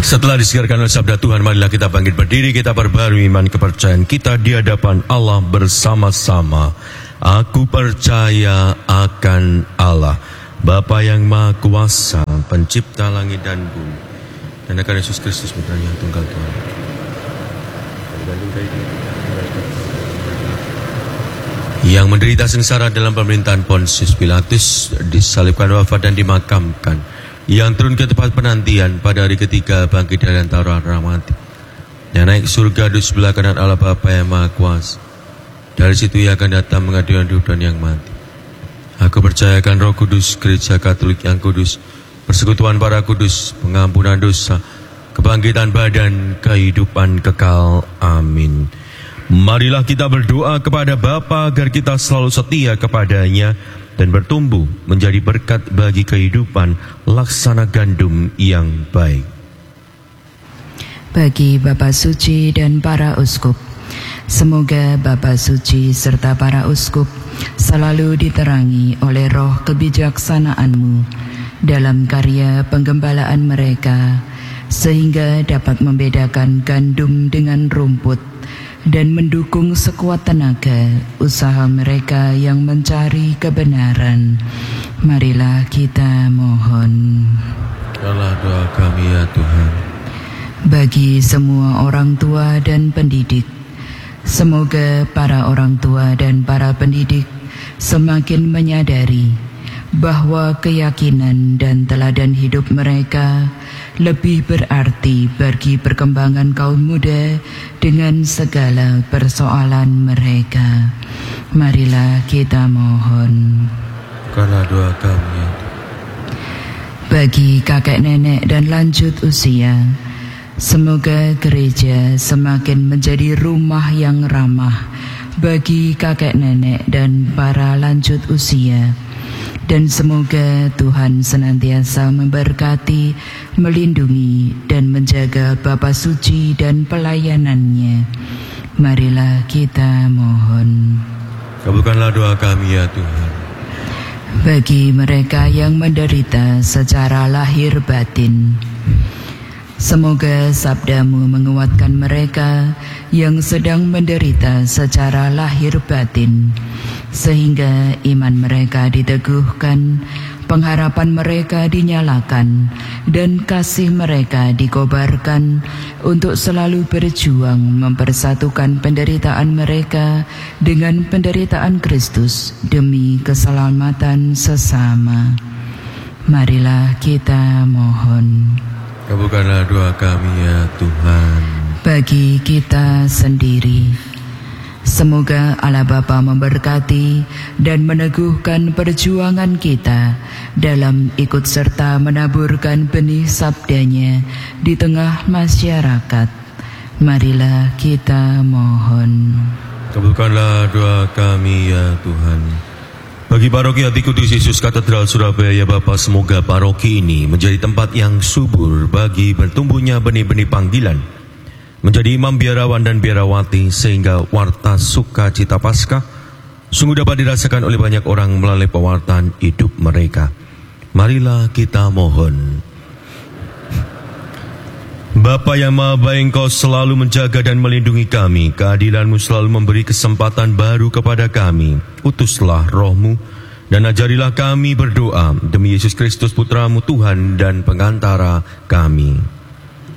Setelah disegarkan oleh sabda Tuhan, marilah kita bangkit berdiri, kita perbarui iman kepercayaan kita di hadapan Allah bersama-sama. Aku percaya akan Allah, Bapa yang Maha Kuasa, pencipta langit dan bumi, dan akan Yesus Kristus putranya tunggal Tuhan, yang menderita sengsara dalam pemerintahan Pontius Pilatus, disalibkan, wafat dan dimakamkan, yang turun ke tempat penantian pada hari ketiga, bangkit dari antara orang mati, yang naik surga di sebelah kanan Allah Bapa yang Maha Kuasa. Dari situ ia akan datang mengadili yang hidup dan yang mati. Aku percayakan Roh Kudus, Gereja Katolik yang kudus, persekutuan para kudus, pengampunan dosa, kebangkitan badan, kehidupan kekal. Amin. Marilah kita berdoa kepada Bapa agar kita selalu setia kepadanya dan bertumbuh menjadi berkat bagi kehidupan laksana gandum yang baik. Bagi Bapa Suci dan para uskup, semoga Bapa Suci serta para uskup selalu diterangi oleh roh kebijaksanaan-Mu dalam karya penggembalaan mereka, sehingga dapat membedakan gandum dengan rumput dan mendukung sekuat tenaga usaha mereka yang mencari kebenaran. Marilah kita mohon. Dengarlah doa kami ya Tuhan. Bagi semua orang tua dan pendidik, semoga para orang tua dan para pendidik semakin menyadari bahwa keyakinan dan teladan hidup mereka lebih berarti bagi perkembangan kaum muda dengan segala persoalan mereka. Marilah kita mohon. Karena doa kami. Bagi kakek nenek dan lanjut usia, semoga gereja semakin menjadi rumah yang ramah bagi kakek nenek dan para lanjut usia. Dan semoga Tuhan senantiasa memberkati, melindungi, dan menjaga Bapa Suci dan pelayanannya. Marilah kita mohon. Kabulkanlah doa kami ya Tuhan. Bagi mereka yang menderita secara lahir batin, semoga sabda-Mu menguatkan mereka yang sedang menderita secara lahir batin, sehingga iman mereka diteguhkan, pengharapan mereka dinyalakan, dan kasih mereka dikobarkan untuk selalu berjuang mempersatukan penderitaan mereka dengan penderitaan Kristus demi keselamatan sesama. Marilah kita mohon. Kabulkanlah doa kami ya Tuhan. Bagi kita sendiri, semoga Allah Bapa memberkati dan meneguhkan perjuangan kita dalam ikut serta menaburkan benih sabdanya di tengah masyarakat. Marilah kita mohon. Kabulkanlah doa kami ya Tuhan. Bagi paroki Hati Kudus Yesus Katedral Surabaya ya Bapa, semoga paroki ini menjadi tempat yang subur bagi bertumbuhnya benih-benih panggilan, menjadi imam biarawan dan biarawati, sehingga warta sukacita Paskah sungguh dapat dirasakan oleh banyak orang melalui pewartaan hidup mereka. Marilah kita mohon. Bapa yang Maha Baik, Engkau selalu menjaga dan melindungi kami. Keadilan-Mu selalu memberi kesempatan baru kepada kami. Utuslah Roh-Mu dan ajarilah kami berdoa demi Yesus Kristus Putra-Mu Tuhan dan pengantara kami.